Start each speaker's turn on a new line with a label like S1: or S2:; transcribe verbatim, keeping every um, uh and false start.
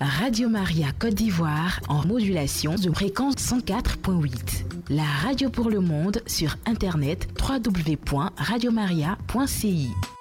S1: Radio Maria Côte d'Ivoire en modulation de fréquence cent quatre point huit. La radio pour le monde sur internet w w w point radio maria point c i.